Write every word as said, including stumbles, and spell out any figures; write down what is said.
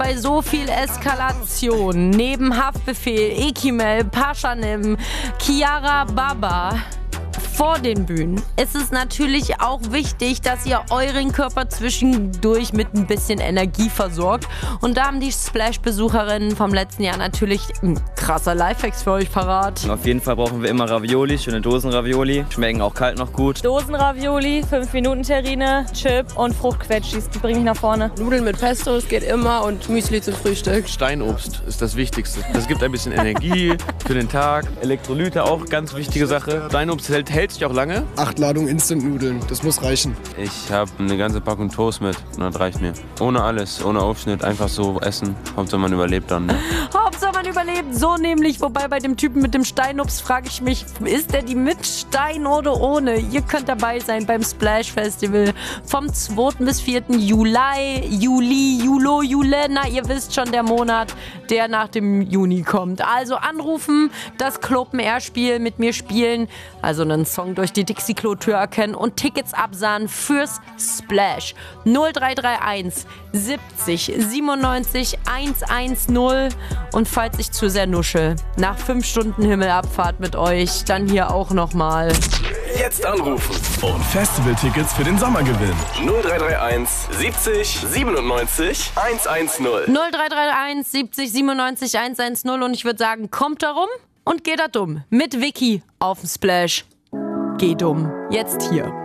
bei so viel Eskalation, neben Haftbefehl, Ekimel, Paschanim, Chiara Baba vor den Bühnen ist es natürlich auch wichtig, dass ihr euren Körper zwischendurch mit ein bisschen Energie versorgt. Und da haben die Splash-Besucherinnen vom letzten Jahr natürlich ein krasser Lifehacks für euch parat. Auf jeden Fall brauchen wir immer Ravioli, schöne Dosenravioli. Schmecken auch kalt noch gut. Dosenravioli, fünf Minuten Terrine, Chip und Fruchtquetschis. Die bringe ich nach vorne. Nudeln mit Pesto, das geht immer, und Müsli zum Frühstück. Steinobst ist das Wichtigste. Das gibt ein bisschen Energie für den Tag. Elektrolyte auch, ganz wichtige Sache. Steinobst hält, hält sich auch lange. Acht Ladungen Instant-Nudeln, das muss reichen. Ich habe eine ganze Packung Toast mit und das reicht mir. Ohne alles, ohne Aufschnitt, einfach so essen. Hauptsache man überlebt dann. Ne? Hauptsache man überlebt, so nämlich. Wobei bei dem Typen mit dem Steinobst frage ich mich, ist der die mit Stein oder ohne? Ihr könnt dabei sein beim Splash Festival vom zweiten bis vierten Juli, Juli, Julo, Jule. Na, ihr wisst schon, der Monat, der nach dem Juni kommt. Also anrufen, das Club-Air-Spiel mit mir spielen, also einen Song durch die Dixie-Klo-Tür erkennen und Tickets absahen fürs Splash. null drei drei eins siebzig siebenundneunzig hundertzehn. Und falls ich zu sehr nuschel, nach fünf Stunden Himmelabfahrt mit euch, dann hier auch nochmal. Jetzt anrufen und Festivaltickets für den Sommer gewinnen. null drei drei eins siebzig siebenundneunzig hundertzehn. null drei drei eins siebzig siebenundneunzig hundertzehn. Und ich würde sagen, kommt darum und geht da dumm. Mit Vicky auf dem Splash. Geht um. Jetzt hier.